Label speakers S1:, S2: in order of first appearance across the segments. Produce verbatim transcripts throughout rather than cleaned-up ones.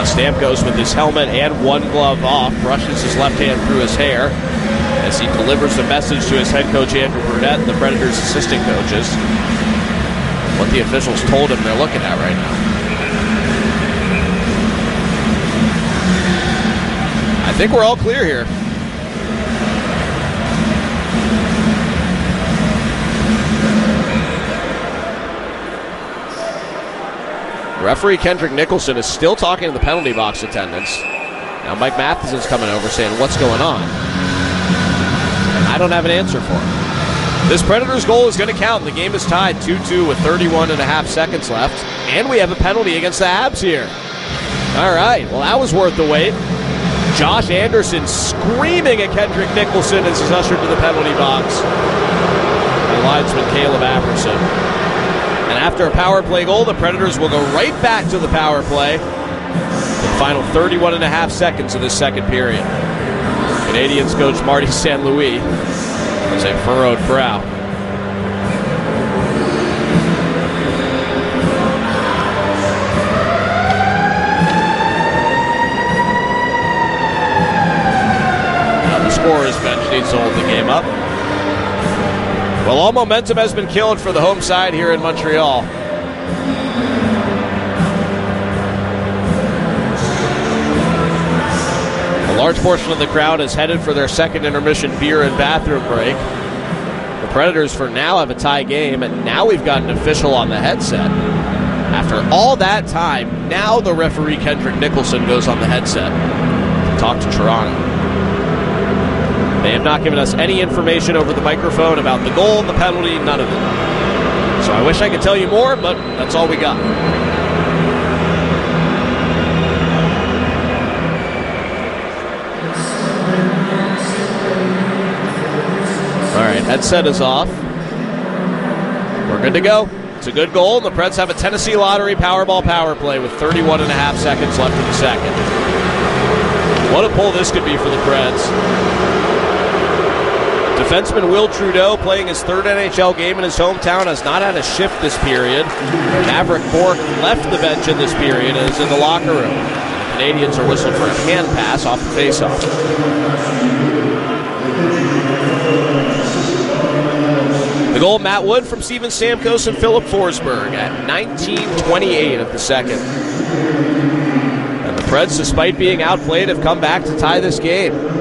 S1: Stamkos with his helmet and one glove off, brushes his left hand through his hair as he delivers a message to his head coach Andrew Burnett and the Predators' assistant coaches. What the officials told him they're looking at right now. I think we're all clear here. Referee Kendrick Nicholson is still talking to the penalty box attendants. Now Mike Matheson's coming over saying, what's going on? And I don't have an answer for him. This Predators goal is going to count. The game is tied two two with thirty-one and a half seconds left. And we have a penalty against the Habs here. All right, well, that was worth the wait. Josh Anderson screaming at Kendrick Nicholson as he's ushered to the penalty box. The linesman Caleb Apperson. And after a power play goal, the Predators will go right back to the power play. The final thirty-one and a half seconds of this second period. Canadiens coach Marty Saint Louis has a furrowed brow. Now the scorer's bench needs to hold the game up. Well, all momentum has been killed for the home side here in Montreal. A large portion of the crowd is headed for their second intermission beer and bathroom break. The Predators for now have a tie game, and now we've got an official on the headset. After all that time, now the referee Kendrick Nicholson goes on the headset to talk to Toronto. They have not given us any information over the microphone about the goal, the penalty, none of it. So I wish I could tell you more, but that's all we got. All right, headset is off. We're good to go. It's a good goal, and the Preds have a Tennessee Lottery Powerball power play with thirty-one and a half seconds left in the second. What a pull this could be for the Preds. Defenseman Will Trudeau, playing his third N H L game in his hometown, has not had a shift this period. Maverick Bourque left the bench in this period and is in the locker room. The Canadiens are whistling for a hand pass off the faceoff. The goal, Matt Wood from Steven Stamkos and Philip Forsberg at nineteen twenty-eight of the second. And the Preds, despite being outplayed, have come back to tie this game.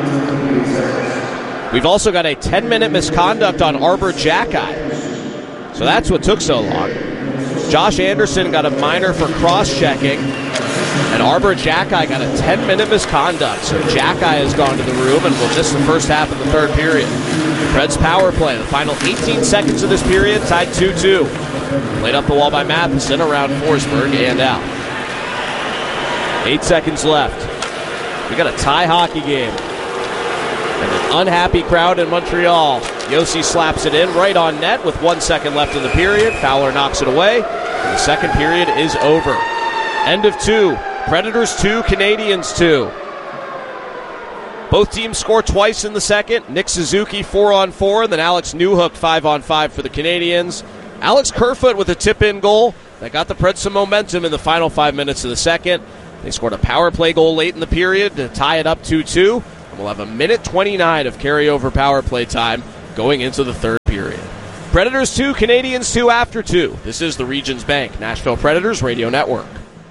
S1: We've also got a ten-minute misconduct on Arbor Xhekaj. So that's what took so long. Josh Anderson got a minor for cross-checking, and Arbor Xhekaj got a ten-minute misconduct. So Xhekaj has gone to the room and will miss the first half of the third period. Preds power play. The final eighteen seconds of this period tied two two. Laid up the wall by Matheson around Forsberg and out. Eight seconds left. We got a tie hockey game. And an unhappy crowd in Montreal. Yossi slaps it in right on net with one second left in the period. Fowler knocks it away. And the second period is over. End of two. Predators two, Canadiens two. Both teams score twice in the second. Nick Suzuki four on four, and then Alex Newhook five on five for the Canadiens. Alex Kerfoot with a tip-in goal that got the Preds some momentum in the final five minutes of the second. They scored a power play goal late in the period to tie it up two two. We'll have a minute twenty-nine of carryover power play time going into the third period. Predators two, Canadiens two after two. This is the Regions Bank Nashville Predators Radio Network.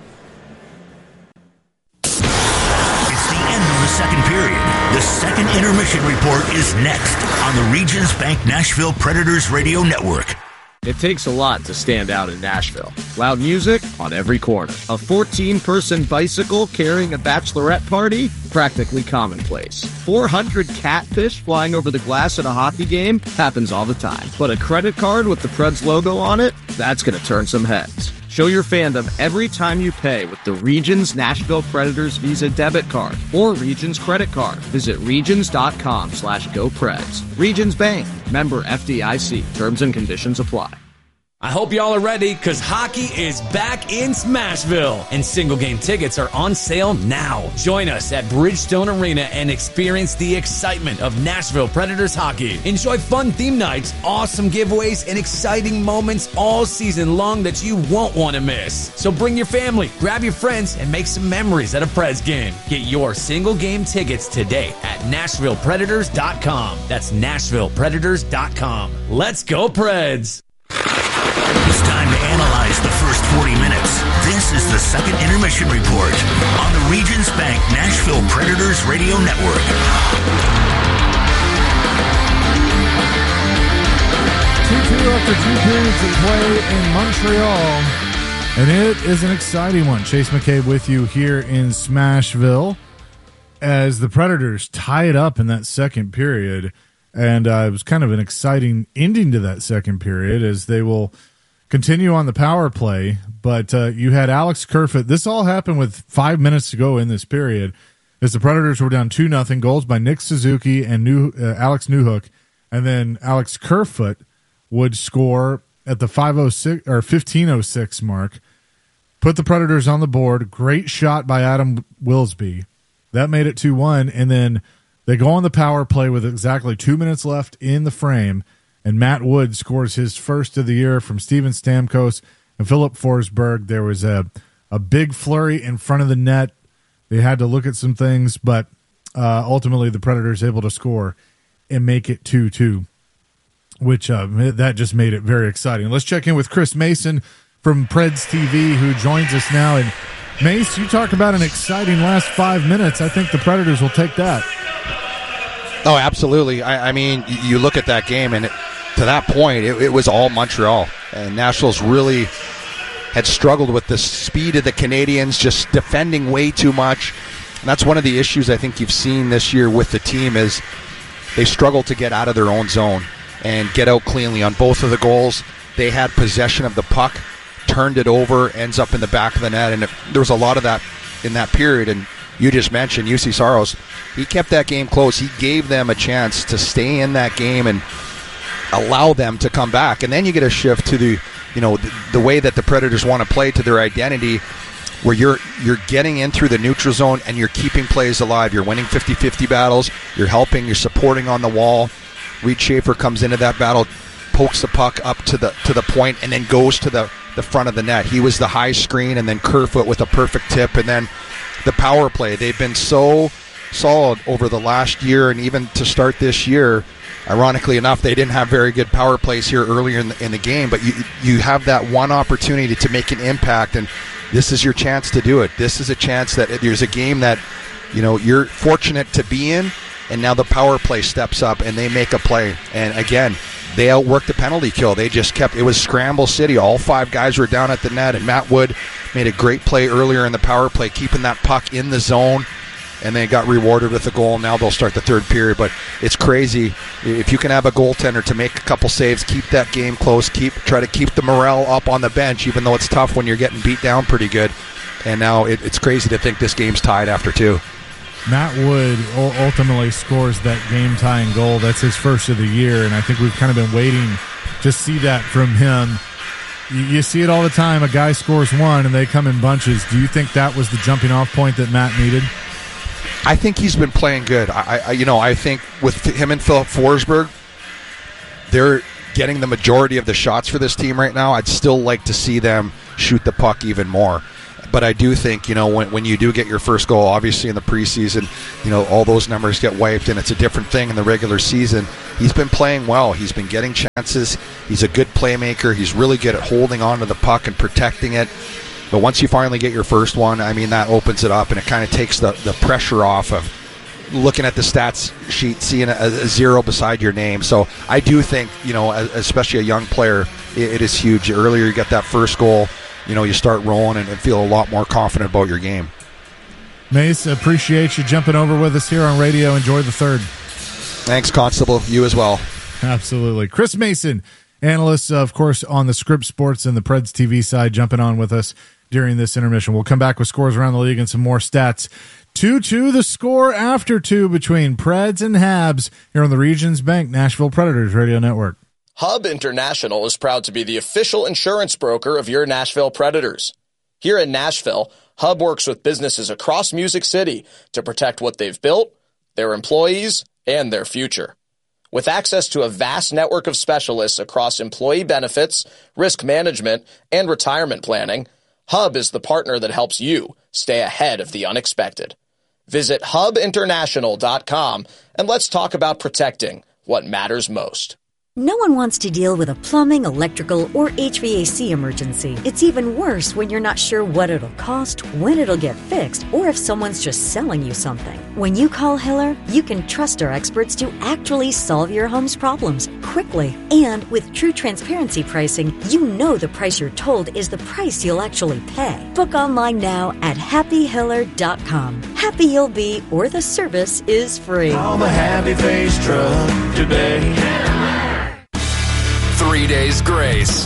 S2: It's the end of the second period. The second intermission report is next on the Regions Bank Nashville Predators Radio Network.
S3: It takes a lot to stand out in Nashville. Loud music on every corner. A fourteen-person bicycle carrying a bachelorette party? Practically commonplace. four hundred catfish flying over the glass at a hockey game? Happens all the time. But a credit card with the Preds logo on it? That's going to turn some heads. Show your fandom every time you pay with the Regions Nashville Predators Visa debit card or Regions credit card. Visit regions.com slash GoPreds. Regions Bank. Member F D I C. Terms and conditions apply.
S4: I hope y'all are ready, because hockey is back in Smashville, and single-game tickets are on sale now. Join us at Bridgestone Arena and experience the excitement of Nashville Predators hockey. Enjoy fun theme nights, awesome giveaways, and exciting moments all season long that you won't want to miss. So bring your family, grab your friends, and make some memories at a Preds game. Get your single-game tickets today at Nashville Predators dot com. That's Nashville Predators dot com. Let's go, Preds!
S2: It's time to analyze the first forty minutes. This is the second intermission report on the Regions Bank Nashville Predators Radio Network.
S5: two two after two periods of play in Montreal. And it is an exciting one. Chase McCabe with you here in Smashville as the Predators tie it up in that second period. And uh, it was kind of an exciting ending to that second period as they will continue on the power play. But uh, you had Alex Kerfoot. This all happened with five minutes to go in this period as the Predators were down two nothing. Goals by Nick Suzuki and New, uh, Alex Newhook. And then Alex Kerfoot would score at the five oh six or fifteen oh six mark, put the Predators on the board. Great shot by Adam Wilsby. That made it two one. And then they go on the power play with exactly two minutes left in the frame, and Matt Wood scores his first of the year from Steven Stamkos and Philip Forsberg. There was a, a big flurry in front of the net. They had to look at some things, but uh, ultimately the Predators able to score and make it two two, which uh, that just made it very exciting. Let's check in with Chris Mason from Preds T V, who joins us now. And Mace, you talk about an exciting last five minutes. I think the Predators will take that.
S6: Oh, absolutely. I, I mean, you look at that game, and it, to that point, it, it was all Montreal. And Nashville's really had struggled with the speed of the Canadians, just defending way too much. And that's one of the issues I think you've seen this year with the team is they struggle to get out of their own zone and get out cleanly. On both of the goals, they had possession of the puck, turned it over, ends up in the back of the net. And it, there was a lot of that in that period. And you just mentioned U C Saros. He kept that game close. He gave them a chance to stay in that game and allow them to come back. And then you get a shift to the, you know, the, the way that the Predators want to play, to their identity, where you're you're getting in through the neutral zone and you're keeping plays alive. You're winning fifty-fifty battles. You're helping. You're supporting on the wall. Reed Schaefer comes into that battle, pokes the puck up to the to the point, and then goes to the, the front of the net. He was the high screen, and then Kerfoot with a perfect tip, and then the power play. They've been so solid over the last year, and even to start this year. Ironically enough, they didn't have very good power plays here earlier in the, in the game, but you you have that one opportunity to make an impact, and this is your chance to do it. This is a chance that there's a game that, you know, you're fortunate to be in, and now the power play steps up and they make a play. And again, they outworked the penalty kill. They just kept, it was scramble city. All five guys were down at the net, and Matt Wood made a great play earlier in the power play, keeping that puck in the zone, and they got rewarded with a goal. Now they'll start the third period. But it's crazy. If you can have a goaltender to make a couple saves, keep that game close, keep try to keep the morale up on the bench, even though it's tough when you're getting beat down pretty good. And now it, it's crazy to think this game's tied after two.
S5: Matt Wood ultimately scores that game-tying goal. That's his first of the year, and I think we've kind of been waiting to see that from him. You see it all the time. A guy scores one, and they come in bunches. Do you think that was the jumping-off point that Matt needed?
S6: I think he's been playing good. I, I, you know, I think with him and Philip Forsberg, they're getting the majority of the shots for this team right now. I'd still like to see them shoot the puck even more. But I do think, you know, when when you do get your first goal, obviously in the preseason, you know, all those numbers get wiped, and it's a different thing in the regular season. He's been playing well. He's been getting chances. He's a good playmaker. He's really good at holding on to the puck and protecting it. But once you finally get your first one, I mean, that opens it up, and it kind of takes the, the pressure off of looking at the stats sheet, seeing a, a zero beside your name. So I do think, you know, especially a young player, it, it is huge. The earlier you get that first goal, you know, you start rolling and, and feel a lot more confident about your game.
S5: Mace, appreciate you jumping over with us here on radio. Enjoy the third.
S6: Thanks, Constable. You as well.
S5: Absolutely. Chris Mason, analyst, of course, on the Scripps Sports and the Preds T V side, jumping on with us during this intermission. We'll come back with scores around the league and some more stats. two two the score after two between Preds and Habs here on the Regions Bank Nashville Predators Radio Network.
S7: Hub International is proud to be the official insurance broker of your Nashville Predators. Here in Nashville, Hub works with businesses across Music City to protect what they've built, their employees, and their future. With access to a vast network of specialists across employee benefits, risk management, and retirement planning, Hub is the partner that helps you stay ahead of the unexpected. Visit hub international dot com and let's talk about protecting what matters most.
S8: No one wants to deal with a plumbing, electrical, or H V A C emergency. It's even worse when you're not sure what it'll cost, when it'll get fixed, or if someone's just selling you something. When you call Hiller, you can trust our experts to actually solve your home's problems quickly. And with true transparency pricing, you know the price you're told is the price you'll actually pay. Book online now at happy hiller dot com. Happy you'll be, or the service is free.
S9: Call the Happy Face Truck today.
S10: Three Days Grace.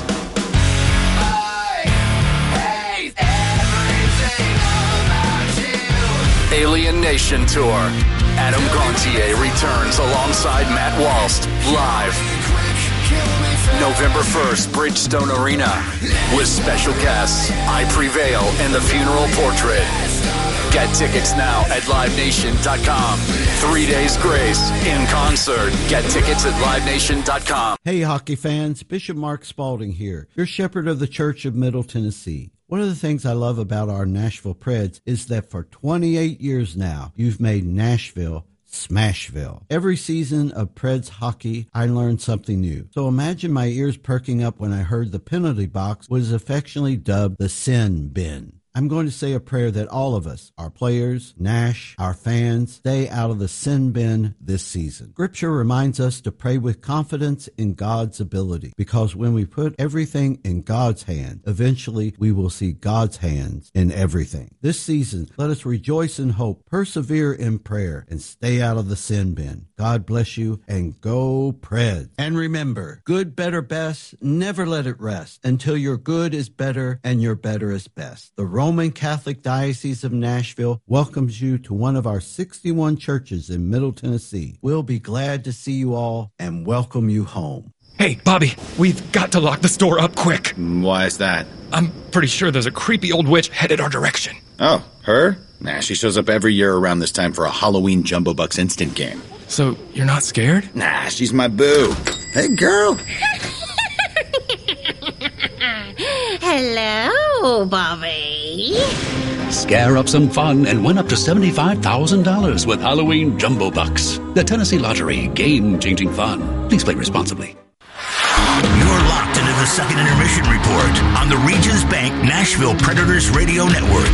S10: Alien Nation Tour. Adam Gontier returns alongside Matt Walst live November first, Bridgestone Arena, with special guests I Prevail and the Funeral Portrait. Get tickets now at live nation dot com. Three Days Grace in concert. Get tickets at live nation dot com.
S11: Hey, hockey fans. Bishop Mark Spalding here, your shepherd of the Church of Middle Tennessee. One of the things I love about our Nashville Preds is that for twenty-eight years now, you've made Nashville Smashville. Every season of Preds hockey, I learned something new. So imagine my ears perking up when I heard the penalty box was affectionately dubbed the Sin Bin. I'm going to say a prayer that all of us, our players, Nash, our fans, stay out of the sin bin this season. Scripture reminds us to pray with confidence in God's ability, because when we put everything in God's hand, eventually we will see God's hands in everything. This season, let us rejoice in hope, persevere in prayer, and stay out of the sin bin. God bless you, and go Preds. And remember, good, better, best, never let it rest until your good is better and your better is best. The Roman Catholic Diocese of Nashville welcomes you to one of our sixty-one churches in Middle Tennessee. We'll be glad to see you all and welcome you home.
S12: Hey, Bobby, we've got to lock the store up quick.
S13: Why is that?
S12: I'm pretty sure there's a creepy old witch headed our direction.
S13: Oh, her? Nah, she shows up every year around this time for a Halloween Jumbo Bucks instant game.
S12: So, you're not scared?
S13: Nah, she's my boo. Hey, girl.
S14: Hello, Bobby.
S15: Scare up some fun and win up to seventy-five thousand dollars with Halloween Jumbo Bucks. The Tennessee Lottery, game-changing fun. Please play responsibly.
S2: You're locked into the second intermission report on the Regions Bank Nashville Predators Radio Network.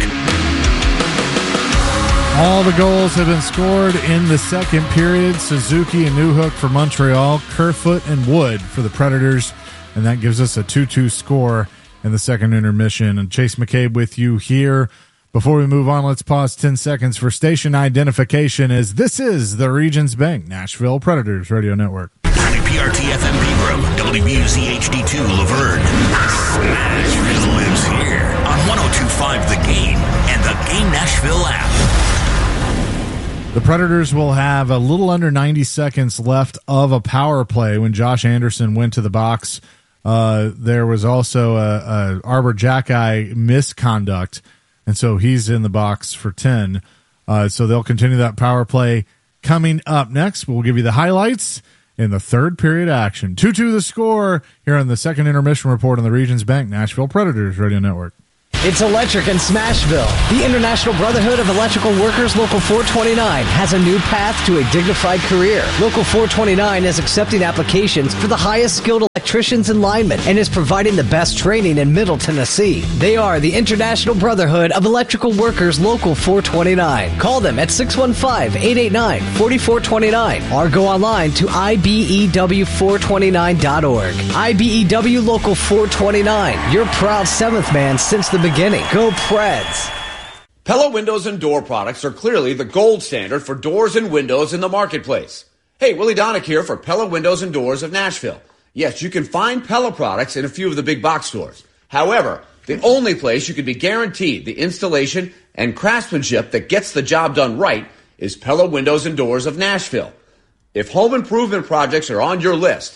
S5: All the goals have been scored in the second period. Suzuki and Newhook for Montreal, Kerfoot and Wood for the Predators, and that gives us a two two score in the second intermission. And Chase McCabe with you here. Before we move on, let's pause ten seconds for station identification, as this is the Regions Bank Nashville Predators Radio Network.
S2: W P R T F M Pegram, W B U Z H D two Laverne. Nashville lives here on one oh two point five The Game and the Game Nashville app.
S5: The Predators will have a little under ninety seconds left of a power play when Josh Anderson went to the box. Uh, there was also a, a Arbor Jackeye misconduct, and so he's in the box for ten. Uh, so they'll continue that power play. Coming up next, we'll give you the highlights in the third period action. two two the score here on the second intermission report on the Regions Bank Nashville Predators Radio Network.
S16: It's electric in Smashville. The International Brotherhood of Electrical Workers Local four twenty-nine has a new path to a dignified career. Local four twenty-nine is accepting applications for the highest skilled electricians and linemen and is providing the best training in Middle Tennessee. They are the International Brotherhood of Electrical Workers Local four twenty-nine. Call them at six one five, eight eight nine, four four two nine or go online to I B E W four twenty-nine dot org. I B E W Local four twenty-nine, your proud seventh man since the beginning. Go Preds.
S17: Pella Windows and Door products are clearly the gold standard for doors and windows in the marketplace. Hey, Willie Donick here for Pella Windows and Doors of Nashville. Yes, you can find Pella products in a few of the big box stores. However, the only place you can be guaranteed the installation and craftsmanship that gets the job done right is Pella Windows and Doors of Nashville. If home improvement projects are on your list,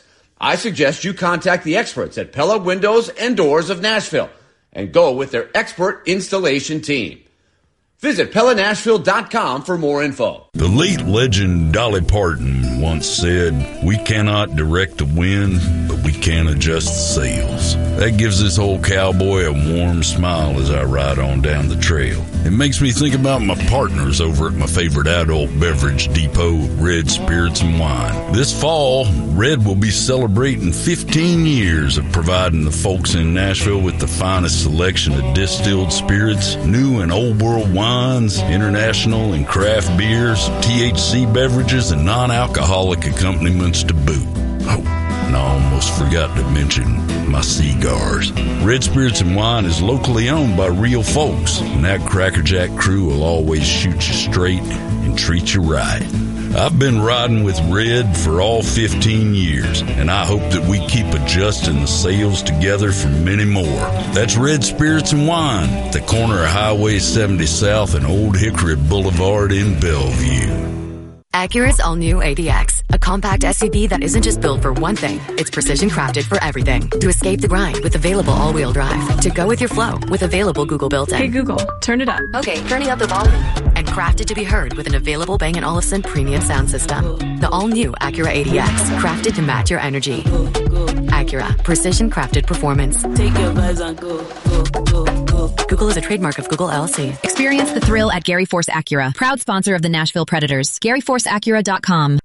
S17: I suggest you contact the experts at Pella Windows and Doors of Nashville and go with their expert installation team. Visit Pella Nashville dot com for more info.
S18: The late legend Dolly Parton once said, "We cannot direct the wind, but we can adjust the sails." That gives this old cowboy a warm smile as I ride on down the trail. It makes me think about my partners over at my favorite adult beverage depot, Red Spirits and Wine. This fall, Red will be celebrating fifteen years of providing the folks in Nashville with the finest selection of distilled spirits, new and old world wines, international and craft beers, T H C beverages, and non-alcoholic accompaniments to boot. Oh, and I almost forgot to mention my cigars. Red Spirits and Wine is locally owned by real folks, and that Crackerjack crew will always shoot you straight and treat you right. I've been riding with Red for all fifteen years, and I hope that we keep adjusting the sails together for many more. That's Red Spirits and Wine, at the corner of Highway seventy South and Old Hickory Boulevard in Bellevue.
S19: Acura's all-new A D X, a compact S U V that isn't just built for one thing, it's precision-crafted for everything. To escape the grind with available all-wheel drive. To go with your flow with available Google built-in.
S20: Hey Google, turn it up.
S19: Okay, turning up the volume. And crafted to be heard with an available Bang and Olufsen premium sound system. The all-new Acura A D X, crafted to match your energy. Acura, precision-crafted performance.
S20: Take your vibes on go, go, go, go.
S19: Google is a trademark of Google L L C.
S21: Experience the thrill at Gary Force Acura, proud sponsor of the Nashville Predators. Gary Force Acura dot com.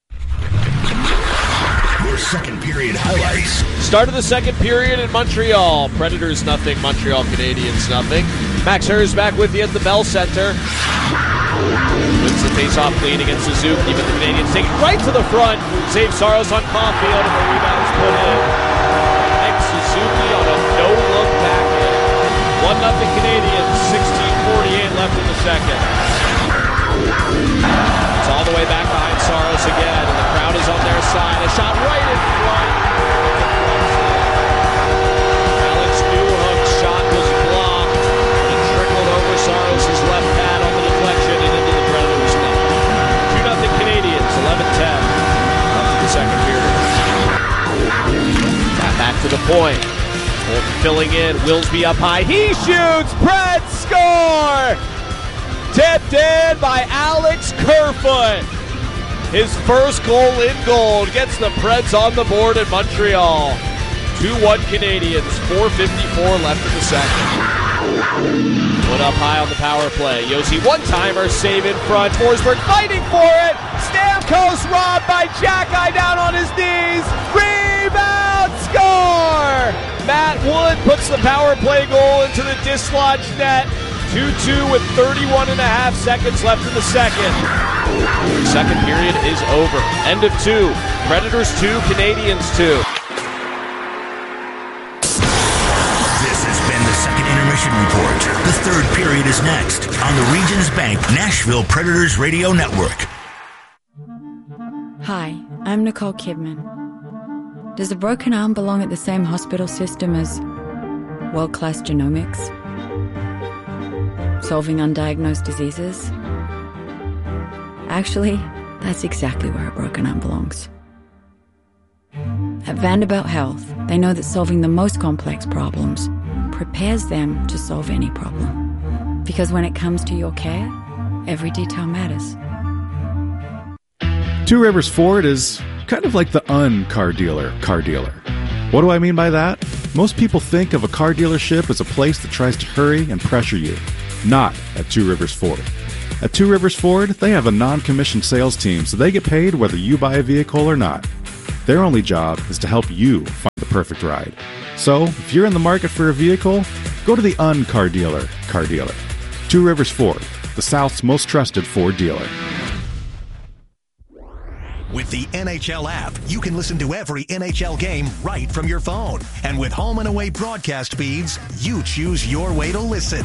S2: Your second period highlights.
S1: Start of the second period in Montreal. Predators nothing, Montreal Canadiens nothing. Max Hers back with you at the Bell Center. Wins the face-off lead against Suzuki, but the Canadiens take it right to the front. Save Saros on Caulfield, and the rebound is put in. Nick Suzuki on a no-look back in. one nothing Canadiens, sixteen forty-eight left in the second. It's all the way back behind Saros again, and the crowd is on their side. A shot right in front. Alex Newhook's shot was blocked, but it trickled over Saros' left pad on the deflection and into the Predators' net. two nothing Canadiens, eleven ten left in the second period. Back, back to the point. Holton filling in, Willsby up high. He shoots! Preds score! Tipped in by Alex Kerfoot. His first goal in gold gets the Preds on the board in Montreal. two one Canadiens, four fifty-four left in the second. Put up high on the power play. Yossi one-timer, save in front. Forsberg fighting for it. Stamkos robbed by Xhekaj down on his knees. Rebound, score! Matt Wood puts the power play goal into the dislodged net. two two with thirty-one and a half seconds left in the second. Second period is over. End of two. Predators two, Canadiens two.
S2: This has been the second intermission report. The third period is next on the Regions Bank Nashville Predators Radio Network.
S22: Hi, I'm Nicole Kidman. Does a broken arm belong at the same hospital system as world-class genomics? Solving undiagnosed diseases? Actually, that's exactly where a broken arm belongs. At Vanderbilt Health, they know that solving the most complex problems prepares them to solve any problem. Because when it comes to your care, every detail matters.
S23: Two Rivers Ford is kind of like the un-car dealer car dealer. What do I mean by that? Most people think of a car dealership as a place that tries to hurry and pressure you. Not at Two Rivers Ford. At Two Rivers Ford, they have a non-commissioned sales team, so they get paid whether you buy a vehicle or not. Their only job is to help you find the perfect ride. So, if you're in the market for a vehicle, go to the un-car dealer car dealer. Two Rivers Ford, the South's most trusted Ford dealer.
S2: With the N H L app, you can listen to every N H L game right from your phone. And with home and away broadcast feeds, you choose your way to listen.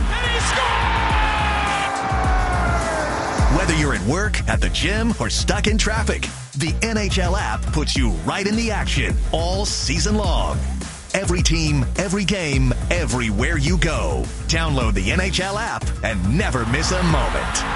S2: Whether you're at work, at the gym, or stuck in traffic, the N H L app puts you right in the action all season long. Every team, every game, everywhere you go. Download the N H L app and never miss a moment.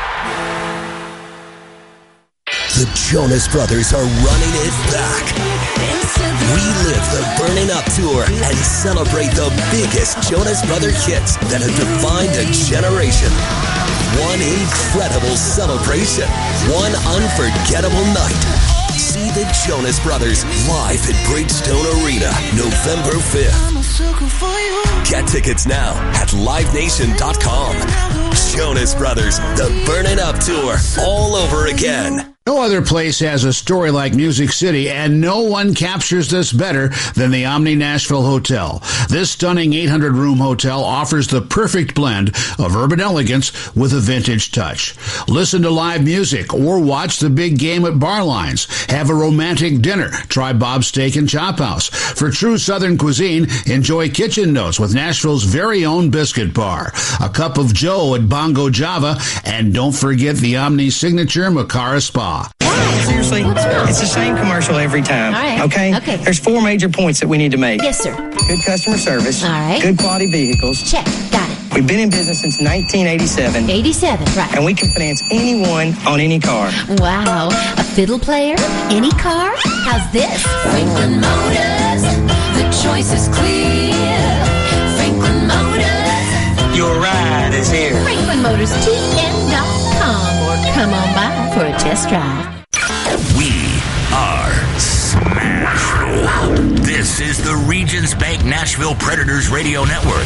S24: The Jonas Brothers are running it back.
S3: Relive the Burning Up Tour and celebrate the biggest Jonas Brothers hits that have defined a generation. One incredible celebration. One unforgettable night. See the Jonas Brothers live at Bridgestone Arena, November fifth. Get tickets now at live nation dot com. Jonas Brothers, the Burning Up Tour, all over again.
S4: No other place has a story like Music City, and no one captures this better than the Omni Nashville Hotel. This stunning eight hundred room hotel offers the perfect blend of urban elegance with a vintage touch. Listen to live music or watch the big game at bar lines. Have a romantic dinner. Try Bob's Steak and Chop House. For true Southern cuisine, enjoy Kitchen Notes with Nashville's very own biscuit bar. A cup of Joe at Bongo Java, and don't forget the Omni signature Makara Spa.
S6: Seriously, it's the same commercial every time.
S14: All right.
S6: Okay?
S14: Okay.
S6: There's four major points that we need to make.
S14: Yes, sir.
S6: Good customer service.
S14: All right.
S6: Good quality vehicles.
S14: Check. Got it.
S6: We've been in business since nineteen eighty-seven.
S14: eighty-seven, right.
S6: And we can finance anyone on any car.
S14: Wow. A fiddle player? Any car? How's this? Franklin Motors. The choice is clear. Franklin Motors.
S6: Your ride is here.
S14: Franklin Motors T N dot com or come on by for a test drive.
S24: We are Smashville. This is the Regions Bank Nashville Predators Radio Network.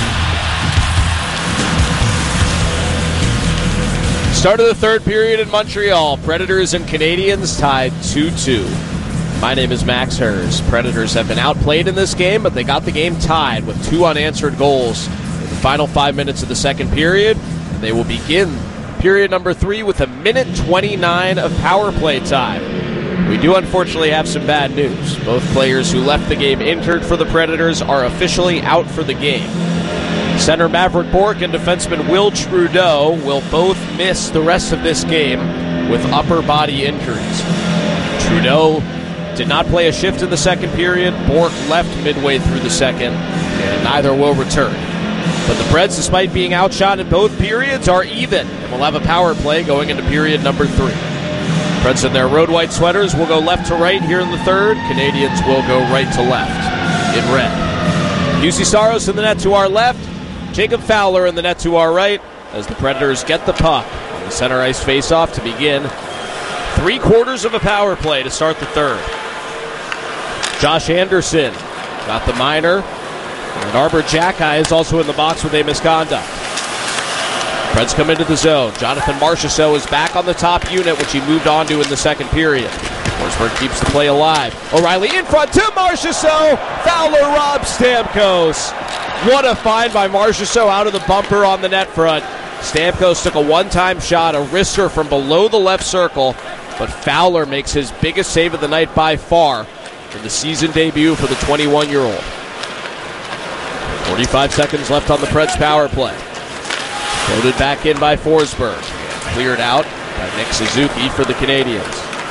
S1: Start of the third period in Montreal. Predators and Canadians tied two two. My name is Max Hers. Predators have been outplayed in this game, but they got the game tied with two unanswered goals in the final five minutes of the second period. And they will begin period number three with a minute twenty-nine of power play time. We do unfortunately have some bad news. Both players who left the game injured for the Predators are officially out for the game. Center Maverick Bourque and defenseman Will Trudeau will both miss the rest of this game with upper body injuries. Trudeau did not play a shift in the second period. Bourque left midway through the second, and neither will return. But the Preds, despite being outshot in both periods, are even and will have a power play going into period number three. Preds in their road white sweaters will go left to right here in the third. Canadians will go right to left in red. U C Saros in the net to our left. Jacob Fowler in the net to our right as the Predators get the puck on the center ice faceoff to begin three quarters of a power play to start the third. Josh Anderson got the minor, and Arbor Jacki is also in the box with a misconduct. Preds come into the zone. Jonathan Marchessault is back on the top unit, which he moved on to in the second period. Forsberg keeps the play alive. O'Reilly in front to Marchessault. Fowler robs Stamkos. What a find by Marchessault out of the bumper on the net front. Stamkos took a one-time shot, a wrister from below the left circle, but Fowler makes his biggest save of the night by far in the season debut for the twenty-one-year-old. forty-five seconds left on the Preds power play. Loaded back in by Forsberg. And cleared out by Nick Suzuki for the Canadians.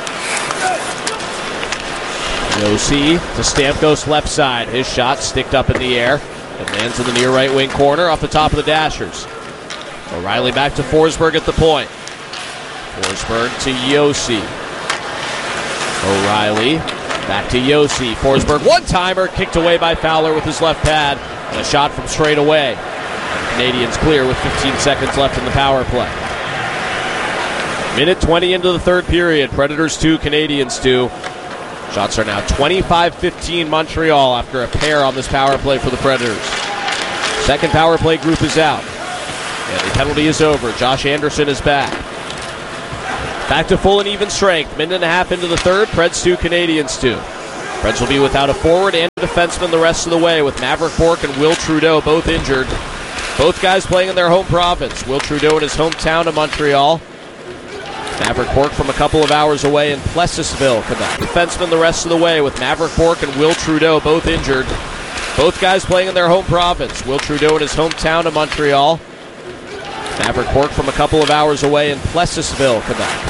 S1: Yossi to Stamkos left side. His shot sticked up in the air and lands in the near right wing corner off the top of the Dashers. O'Reilly back to Forsberg at the point. Forsberg to Yossi. O'Reilly back to Yossi. Forsberg one-timer kicked away by Fowler with his left pad and a shot from straight away. Canadians clear with fifteen seconds left in the power play. Minute twenty into the third period. Predators two, Canadians two. Shots are now twenty-five fifteen Montreal after a pair on this power play for the Predators. Second power play group is out. And the penalty is over. Josh Anderson is back. Back to full and even strength. Minute and a half into the third. Preds two, Canadians two. Preds will be without a forward and a defenseman the rest of the way, with Maverick Bourque and Will Trudeau both injured. Both guys playing in their home province. Will Trudeau in his hometown of Montreal. Maverick Bourque from a couple of hours away in Plessisville, Quebec. Defensemen the rest of the way, with Maverick Bourque and Will Trudeau both injured. Both guys playing in their home province. Will Trudeau in his hometown of Montreal. Maverick Bourque from a couple of hours away in Plessisville, Quebec.